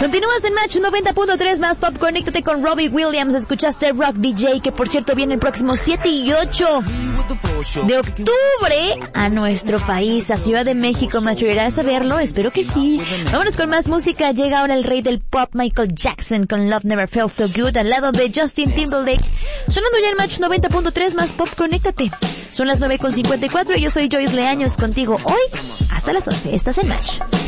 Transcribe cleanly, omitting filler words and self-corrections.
Continúas en Match 90.3 más Pop. Conéctate con Robbie Williams. Escuchaste Rock DJ, que por cierto viene el próximo 7 y 8 de octubre a nuestro país, a Ciudad de México. ¿Me atreverás a verlo? Espero que sí. Vámonos con más música. Llega ahora el rey del pop, Michael Jackson, con Love Never Felt So Good, al lado de Justin Timberlake. Sonando ya en Match 90.3 más Pop. Conéctate. Son las 9:54 y yo soy Joyce Leaños contigo hoy hasta las 11. Estás en Match.